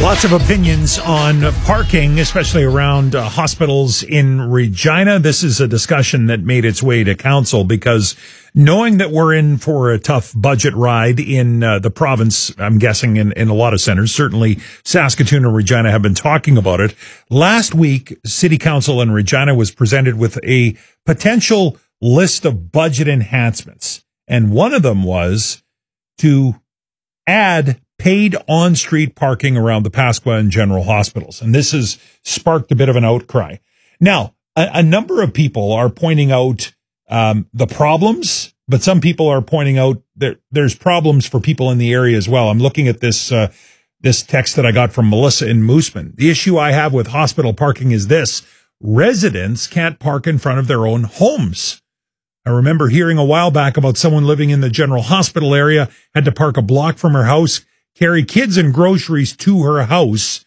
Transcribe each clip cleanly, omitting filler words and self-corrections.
Lots of opinions on parking, especially around hospitals in Regina. This is a discussion that made its way to council because knowing that we're in for a tough budget ride in the province, I'm guessing in a lot of centers, certainly Saskatoon and Regina have been talking about it. Last week, City Council in Regina was presented with a potential list of budget enhancements. And one of them was to add paid on-street parking around the Pasqua and General hospitals. And this has sparked a bit of an outcry. Now, a number of people are pointing out the problems, but some people are pointing out that there's problems for people in the area as well. I'm looking at this text that I got from Melissa in Mooseman. The issue I have with hospital parking is this: residents can't park in front of their own homes. I remember hearing a while back about someone living in the General Hospital area, had to park a block from her house, carry kids and groceries to her house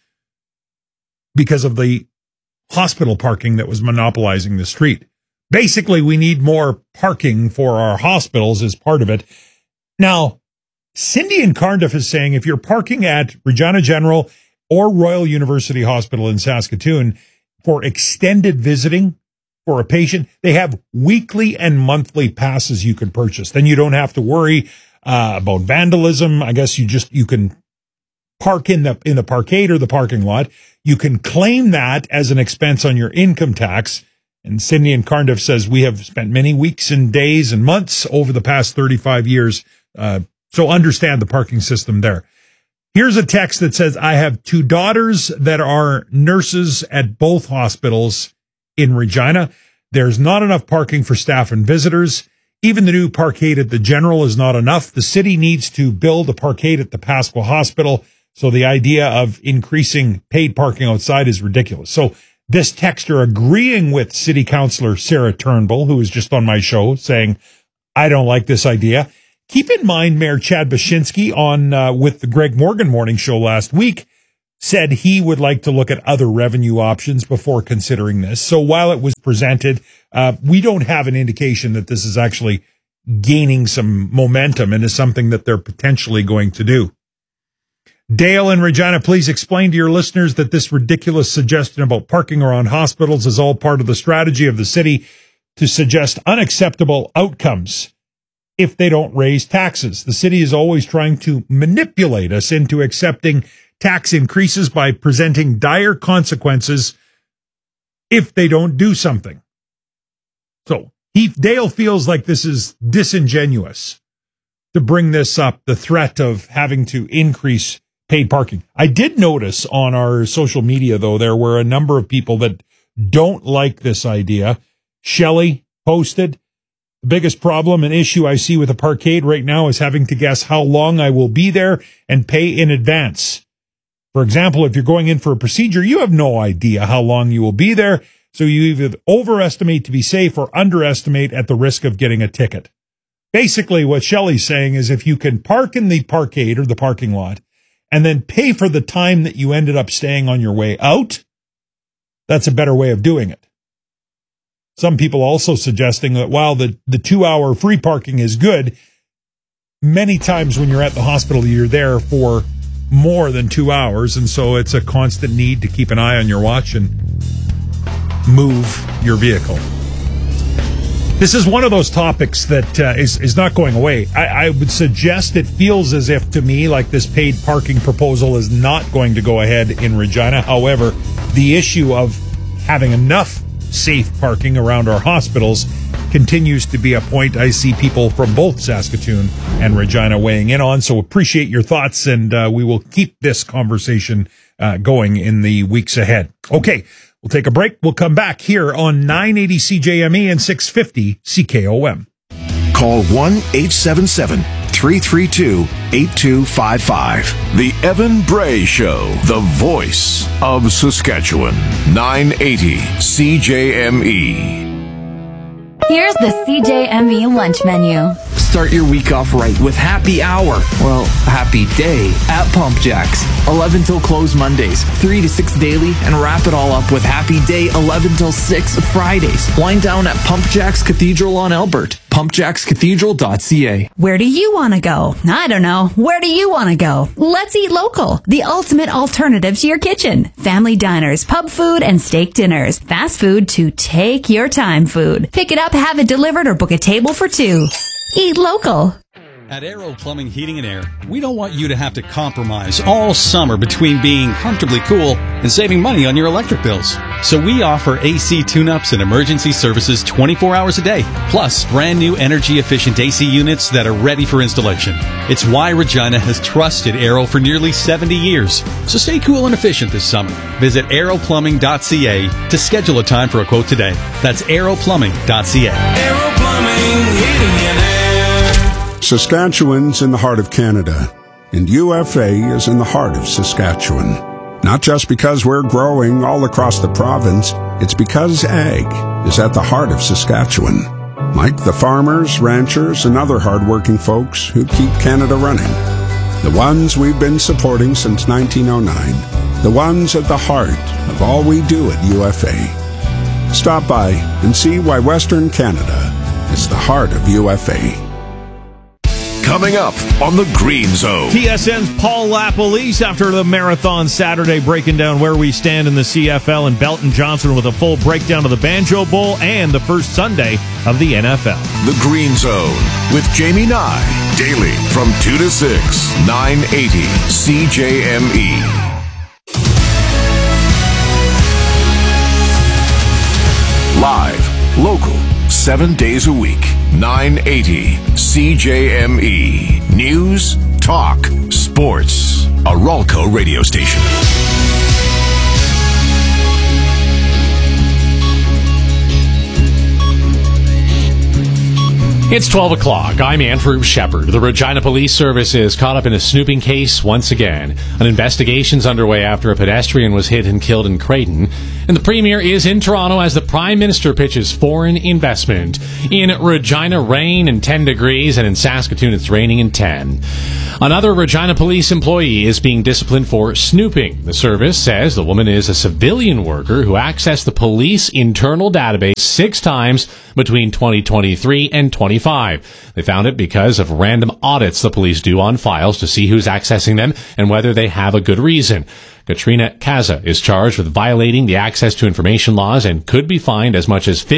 because of the hospital parking that was monopolizing the street. Basically, we need more parking for our hospitals as part of it. Now, Cindy in Cardiff is saying if you're parking at Regina General or Royal University Hospital in Saskatoon for extended visiting for a patient, they have weekly and monthly passes you can purchase. Then you don't have to worry about vandalism. I guess you can park in the parkade or the parking lot. You can claim that as an expense on your income tax. And Cindy in Cardiff says we have spent many weeks and days and months over the past 35 years. So understand the parking system there. Here's a text that says, I have two daughters that are nurses at both hospitals in Regina. There's not enough parking for staff and visitors. Even the new parkade at the General is not enough. The city needs to build a parkade at the Pasqua Hospital. So the idea of increasing paid parking outside is ridiculous. So this texter agreeing with City Councillor Sarah Turnbull, who was just on my show, saying, I don't like this idea. Keep in mind, Mayor Chad Bashinsky on with the Greg Morgan Morning Show last week said he would like to look at other revenue options before considering this. So while it was presented, we don't have an indication that this is actually gaining some momentum and is something that they're potentially going to do. Dale in Regina, please explain to your listeners that this ridiculous suggestion about parking around hospitals is all part of the strategy of the city to suggest unacceptable outcomes if they don't raise taxes. The city is always trying to manipulate us into accepting tax increases by presenting dire consequences if they don't do something. So Dale feels like this is disingenuous to bring this up, the threat of having to increase paid parking. I did notice on our social media, though, there were a number of people that don't like this idea. Shelley posted, the biggest problem and issue I see with a parkade right now is having to guess how long I will be there and pay in advance. For example, if you're going in for a procedure, you have no idea how long you will be there, so you either overestimate to be safe or underestimate at the risk of getting a ticket. Basically, what Shelley's saying is if you can park in the parkade or the parking lot and then pay for the time that you ended up staying on your way out, that's a better way of doing it. Some people also suggesting that while the 2-hour free parking is good, many times when you're at the hospital, you're there for more than 2 hours, and so it's a constant need to keep an eye on your watch and move your vehicle. This is one of those topics that is not going away. I would suggest it feels as if, to me, like this paid parking proposal is not going to go ahead in Regina. However, the issue of having enough safe parking around our hospitals continues to be a point I see people from both Saskatoon and Regina weighing in on. So appreciate your thoughts, and we will keep this conversation going in the weeks ahead. Okay, we'll take a break. We'll come back here on 980 CJME and 650 CKOM. Call 1-877-332-8255. The Evan Bray Show, the voice of Saskatchewan. 980 CJME. Here's the CJME lunch menu. Start your week off right with happy hour, well, happy day at Pump Jacks. 11 till close Mondays, 3 to 6 daily, and wrap it all up with happy day 11 till 6 Fridays. Wind down at Pump Jacks Cathedral on Albert. pumpjackscathedral.ca. Where do you want to go? I don't know. Where do you want to go? Let's eat local. The ultimate alternative to your kitchen. Family diners, pub food, and steak dinners. Fast food to take your time food. Pick it up, have it delivered, or book a table for two. Eat local. At Aero Plumbing, Heating and Air, we don't want you to have to compromise all summer between being comfortably cool and saving money on your electric bills. So we offer AC tune-ups and emergency services 24 hours a day, plus brand new energy-efficient AC units that are ready for installation. It's why Regina has trusted Aero for nearly 70 years. So stay cool and efficient this summer. Visit aeroplumbing.ca to schedule a time for a quote today. That's aeroplumbing.ca. Aero Plumbing, Heating and Air. Saskatchewan's in the heart of Canada, and UFA is in the heart of Saskatchewan. Not just because we're growing all across the province, it's because ag is at the heart of Saskatchewan. Like the farmers, ranchers, and other hardworking folks who keep Canada running. The ones we've been supporting since 1909. The ones at the heart of all we do at UFA. Stop by and see why Western Canada is the heart of UFA. Coming up on the Green Zone. TSN's Paul LaPolice after the Marathon Saturday, breaking down where we stand in the CFL, and Belton Johnson with a full breakdown of the Banjo Bowl and the first Sunday of the NFL. The Green Zone with Jamie Nye. Daily from 2 to 6, 980 CJME. Live, local, 7 days a week. 980 CJME. News, talk, sports. A Ralco radio station. It's 12 o'clock. I'm Andrew Shepard. The Regina Police Service is caught up in a snooping case once again. An investigation's underway after a pedestrian was hit and killed in Creighton. And the Premier is in Toronto as the Prime Minister pitches foreign investment. In Regina, rain and 10 degrees, and in Saskatoon, it's raining and 10. Another Regina Police employee is being disciplined for snooping. The service says the woman is a civilian worker who accessed the police internal database 6 times between 2023 and 25. They found it because of random audits the police do on files to see who's accessing them and whether they have a good reason. Katrina Kaza is charged with violating the access to information laws and could be fined as much as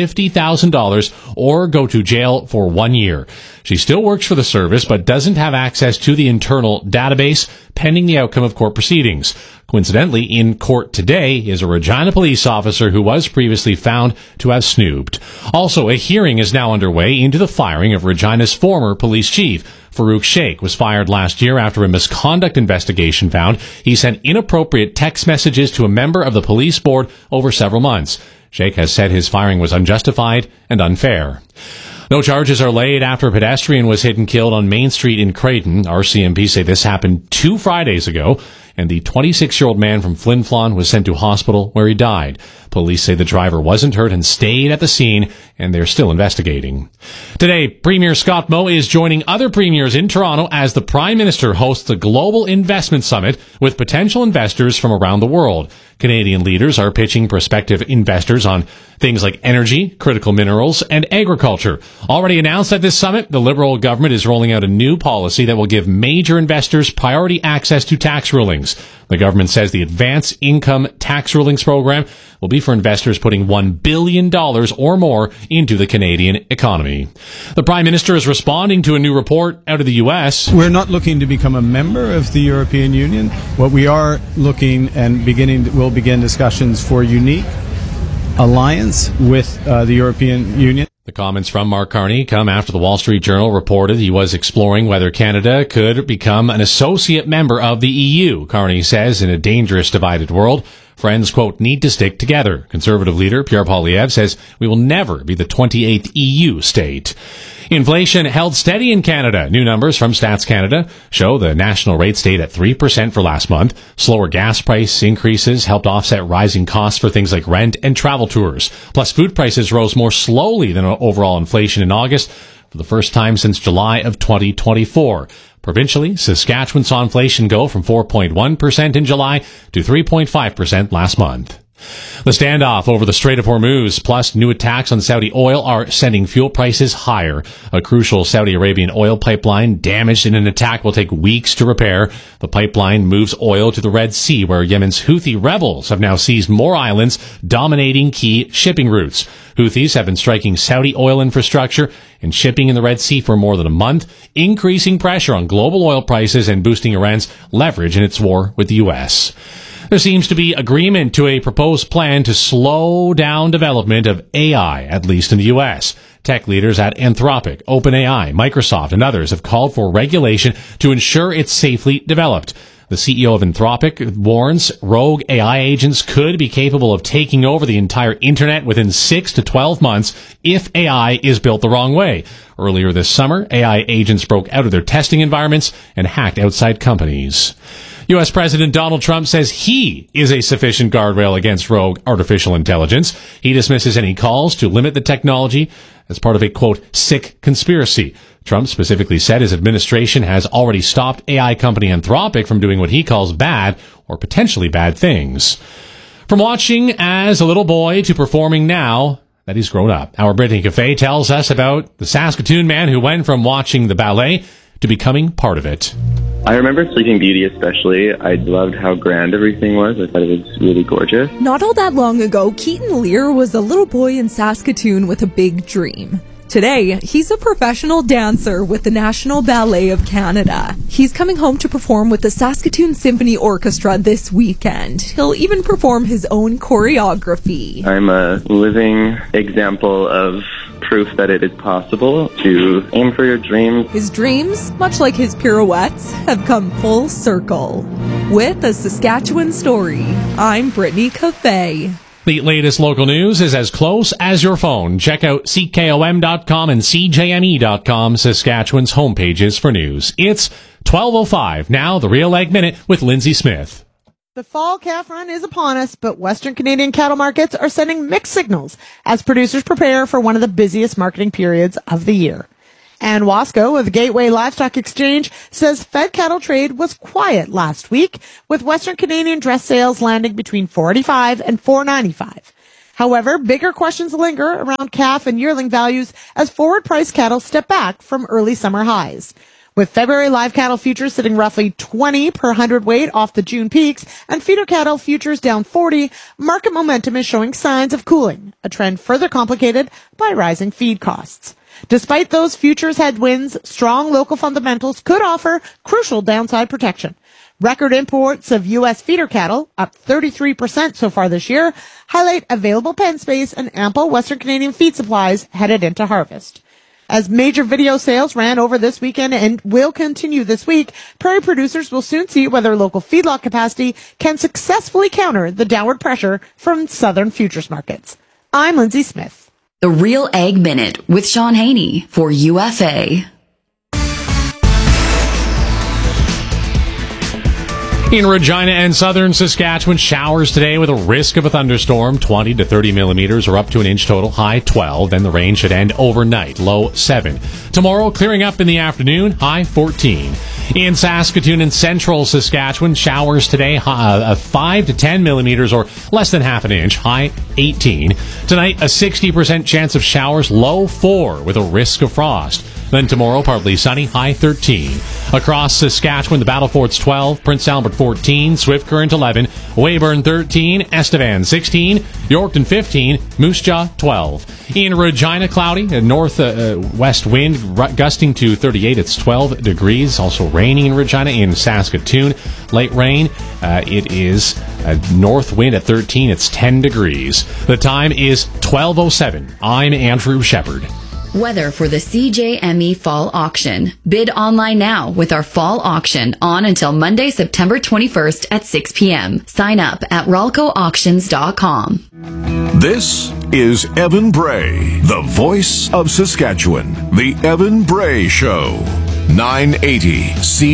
$50,000 or go to jail for 1 year. She still works for the service but doesn't have access to the internal database pending the outcome of court proceedings. Coincidentally, in court today is a Regina police officer who was previously found to have snooped. Also, a hearing is now underway into the firing of Regina's former police chief. Farouk Sheikh was fired last year after a misconduct investigation found he sent inappropriate text messages to a member of the police board over several months. Sheikh has said his firing was unjustified and unfair. No charges are laid after a pedestrian was hit and killed on Main Street in Creighton. RCMP say this happened 2 Fridays ago, and the 26-year-old man from Flin Flon was sent to hospital where he died. Police say the driver wasn't hurt and stayed at the scene, and they're still investigating. Today, Premier Scott Moe is joining other premiers in Toronto as the Prime Minister hosts the Global Investment Summit with potential investors from around the world. Canadian leaders are pitching prospective investors on things like energy, critical minerals, and agriculture. Already announced at this summit, the Liberal government is rolling out a new policy that will give major investors priority access to tax rulings. The government says the Advanced Income Tax Rulings program will be for investors putting $1 billion or more into the Canadian economy. The Prime Minister is responding to a new report out of the U.S. We're not looking to become a member of the European Union. What we are looking and will begin discussions for unique alliance with the European Union. The comments from Mark Carney come after the Wall Street Journal reported he was exploring whether Canada could become an associate member of the EU. Carney says in a dangerous divided world, friends, quote, need to stick together. Conservative leader Pierre Poilievre says we will never be the 28th EU state. Inflation held steady in Canada. New numbers from Stats Canada show the national rate stayed at 3% for last month. Slower gas price increases helped offset rising costs for things like rent and travel tours. Plus, food prices rose more slowly than overall inflation in August. for the first time since July of 2024. Provincially, Saskatchewan saw inflation go from 4.1% in July to 3.5% last month. The standoff over the Strait of Hormuz, plus new attacks on Saudi oil, are sending fuel prices higher. A crucial Saudi Arabian oil pipeline damaged in an attack will take weeks to repair. The pipeline moves oil to the Red Sea, where Yemen's Houthi rebels have now seized more islands, dominating key shipping routes. Houthis have been striking Saudi oil infrastructure and shipping in the Red Sea for more than a month, increasing pressure on global oil prices and boosting Iran's leverage in its war with the U.S. There seems to be agreement to a proposed plan to slow down development of AI, at least in the U.S. Tech leaders at Anthropic, OpenAI, Microsoft, and others have called for regulation to ensure it's safely developed. The CEO of Anthropic warns rogue AI agents could be capable of taking over the entire internet within 6 to 12 months if AI is built the wrong way. Earlier this summer, AI agents broke out of their testing environments and hacked outside companies. U.S. President Donald Trump says he is a sufficient guardrail against rogue artificial intelligence. He dismisses any calls to limit the technology as part of a, quote, sick conspiracy. Trump specifically said his administration has already stopped AI company Anthropic from doing what he calls bad or potentially bad things. From watching as a little boy to performing now that he's grown up, our Brittany Cafe tells us about the Saskatoon man who went from watching the ballet to becoming part of it. I remember Sleeping Beauty especially. I loved how grand everything was. I thought it was really gorgeous. Not all that long ago, Keaton Lear was a little boy in Saskatoon with a big dream. Today, he's a professional dancer with the National Ballet of Canada. He's coming home to perform with the Saskatoon Symphony Orchestra this weekend. He'll even perform his own choreography. I'm a living example of proof that it is possible to aim for your dreams. His dreams, much like his pirouettes, have come full circle. With a Saskatchewan story, I'm Brittany Cafe. The latest local news is as close as your phone. Check out CKOM.com and CJME.com, Saskatchewan's homepages for news. It's 12:05. Now, the Real Ag Minute with Lindsay Smith. The fall calf run is upon us, but Western Canadian cattle markets are sending mixed signals as producers prepare for one of the busiest marketing periods of the year. Ann Wasco of the Gateway Livestock Exchange says fed cattle trade was quiet last week, with Western Canadian dress sales landing between $485 and $495. However, bigger questions linger around calf and yearling values as forward price cattle step back from early summer highs. With February live cattle futures sitting roughly 20 per hundredweight off the June peaks and feeder cattle futures down 40, market momentum is showing signs of cooling, a trend further complicated by rising feed costs. Despite those futures headwinds, strong local fundamentals could offer crucial downside protection. Record imports of U.S. feeder cattle, up 33% so far this year, highlight available pen space and ample Western Canadian feed supplies headed into harvest. As major video sales ran over this weekend and will continue this week, prairie producers will soon see whether local feedlot capacity can successfully counter the downward pressure from southern futures markets. I'm Lindsay Smith. The Real Ag Minute with Sean Haney for UFA. In Regina and southern Saskatchewan, showers today with a risk of a thunderstorm, 20 to 30 millimeters or up to an inch total, high 12. Then the rain should end overnight, low 7. Tomorrow, clearing up in the afternoon, high 14. In Saskatoon and central Saskatchewan, showers today, 5 to 10 millimeters or less than half an inch, high 18. Tonight, a 60% chance of showers, low 4 with a risk of frost. Then tomorrow, partly sunny, high 13. Across Saskatchewan, the Battle Fort's 12, Prince Albert 14, Swift Current 11, Weyburn 13, Estevan 16, Yorkton 15, Moose Jaw 12. In Regina, cloudy, a northwest wind gusting to 38. It's 12 degrees. Also raining in Regina. In Saskatoon, light rain. It is a north wind at 13. It's 10 degrees. The time is 12:07. I'm Andrew Shepard. Weather for the CJME Fall Auction. Bid online now with our Fall Auction on until Monday, September 21st at 6 p.m. Sign up at ralcoauctions.com. This is Evan Bray, the voice of Saskatchewan. The Evan Bray Show. 980 C.